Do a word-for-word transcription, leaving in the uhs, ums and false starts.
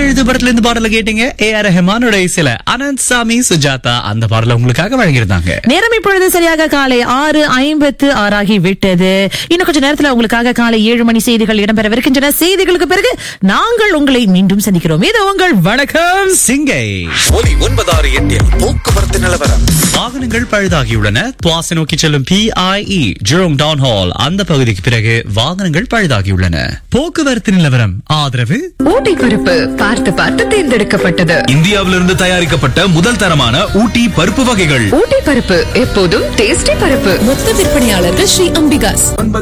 கையெழுத்து படத்துல இருந்து பாடல கேட்டீங்க. ஏ ஆர் ரஹ்மானோட இசையில அனந்த் சாமி சுஜாதா அந்த பாடல உங்களுக்காக வழங்கியிருந்தாங்க. நேரம் இப்பொழுது சரியாக காலை ஆறு ஐம்பத்து ஆறாகி விட்டது. இன்னும் கொஞ்ச நேரத்துல உங்களுக்காக காலை ஏழு மணி செய்திகள் இடம்பெறவிருக்கின்றன. செய்திகளுக்கு பிறகு நாங்கள் உங்களை மீண்டும் சந்திக்கிறோம். இது உங்கள் வணக்கம் சிங்கை. ஒலி ஒன்பதாறு எட்டில் போக்குவரத்து நிலவரம். வாகனங்கள் பழுதாகியுள்ளன. துவாசி நோக்கி செல்லும் பி ஐ இ ஜெரோம் டவுன் ஹால் அந்த பகுதிக்கு பிறகு வாகனங்கள் பழுதாகியுள்ளன. போக்குவரத்து நிலவரம் ஆதரவு ஊட்டி பருப்பு பார்த்து பார்த்து தேர்ந்தெடுக்கப்பட்டது. இந்தியாவிலிருந்து தயாரிக்கப்பட்ட முதல் தரமான ஊட்டி பருப்பு வகைகள். ஊட்டி பருப்பு எப்போதும் டேஸ்டி பருப்பு. மொத்த விற்பனையாளர்கள் ஸ்ரீ அம்பிகாஸ்.